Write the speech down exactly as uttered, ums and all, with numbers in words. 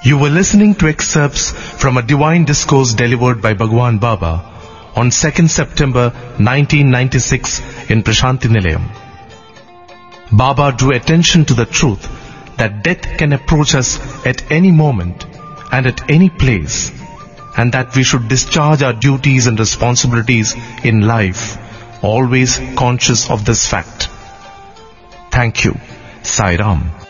You were listening to excerpts from a divine discourse delivered by Bhagwan Baba on second September nineteen ninety-six in Prashanti Nilayam. Baba drew attention to the truth that death can approach us at any moment and at any place, and that we should discharge our duties and responsibilities in life, always conscious of this fact. Thank you. Sai Ram.